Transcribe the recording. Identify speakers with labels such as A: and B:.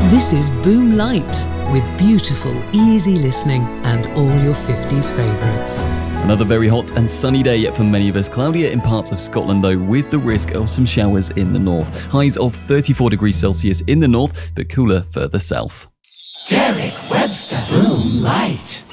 A: This is Boom Light, with beautiful, easy listening and all your 50s favourites.
B: Another very hot and sunny day for many of us. Cloudier in parts of Scotland, though, with the risk of some showers in the north. Highs of 34 degrees Celsius in the north, but cooler further south.
C: Derek Webster, Boom Light.